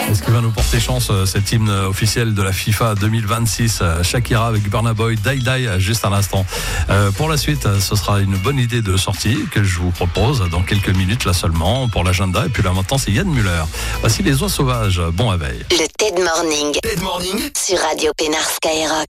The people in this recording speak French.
Est-ce qu'il va nous porter chance, cet hymne officiel de la FIFA 2026, Shakira avec Burna Boy, Die Die, juste à l'instant. Pour la suite, ce sera une bonne idée de sortie que je vous propose dans quelques minutes là seulement pour l'agenda. Et puis là maintenant, c'est Yann Muller. Voici les oies sauvages. Bon réveil. Le TED Morning. TED Morning Sur Radio Pénard Skyrock.